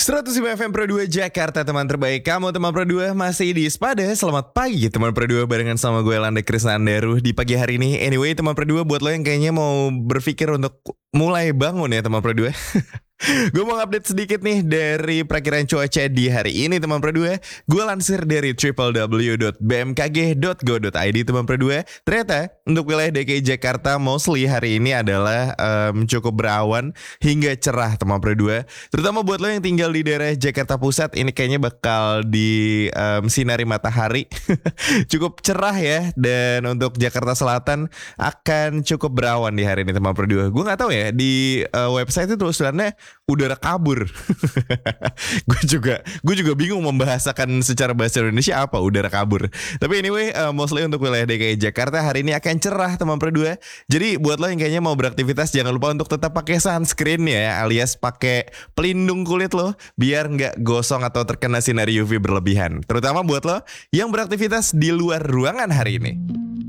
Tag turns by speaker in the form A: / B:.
A: 105 FM Pro 2 Jakarta, teman terbaik kamu, teman Pro 2 masih di Spada. Selamat pagi teman Pro 2, barengan sama gue Landa Krisnandaru di pagi hari ini. Anyway teman Pro 2, buat lo yang kayaknya mau berpikir untuk mulai bangun ya teman Pro 2. Gue mau update sedikit nih dari perakiran cuaca di hari ini teman Pro 2. Gue lansir dari www.bmkg.go.id teman Pro 2. Ternyata untuk wilayah DKI Jakarta mostly hari ini adalah cukup berawan hingga cerah teman Pro 2. Terutama buat lo yang tinggal di daerah Jakarta Pusat, ini kayaknya bakal di sinari matahari. Cukup cerah ya. Dan untuk Jakarta Selatan akan cukup berawan di hari ini teman Pro 2. Gue gak tahu ya, di website itu tulisannya udara kabur. Gue juga bingung membahasakan secara bahasa Indonesia apa udara kabur. Tapi anyway, mostly untuk wilayah DKI Jakarta hari ini akan cerah teman Pro 2. Jadi buat lo yang kayaknya mau beraktivitas, jangan lupa untuk tetap pakai sunscreen ya, alias pakai pelindung kulit lo biar nggak gosong atau terkena sinar UV berlebihan. Terutama buat lo yang beraktivitas di luar ruangan hari ini.